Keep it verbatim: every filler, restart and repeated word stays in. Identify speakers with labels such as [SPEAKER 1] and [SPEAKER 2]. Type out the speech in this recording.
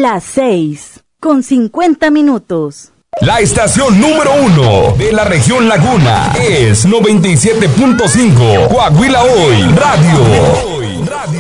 [SPEAKER 1] Las seis, con cincuenta minutos.
[SPEAKER 2] La estación número uno de la región Laguna es noventa y siete punto cinco Coahuila Hoy Radio.